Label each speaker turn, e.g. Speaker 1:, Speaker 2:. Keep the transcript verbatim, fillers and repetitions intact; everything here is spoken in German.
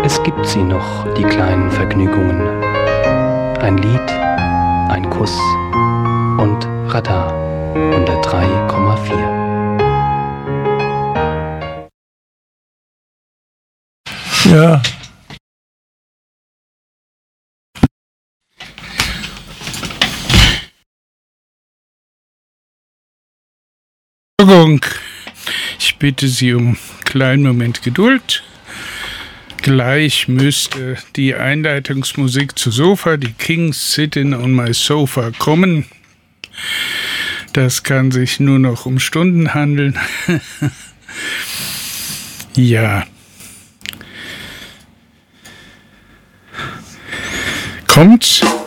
Speaker 1: Es gibt sie noch, die kleinen Vergnügungen. Ein Lied, ein Kuss und Radar hundertdrei Komma vier.
Speaker 2: Ja. Entschuldigung, ich bitte Sie um einen kleinen Moment Geduld. Gleich müsste die Einleitungsmusik zu Sofa, die Kings Sitting on My Sofa, kommen. Das kann sich nur noch um Stunden handeln. Ja. Kommt's?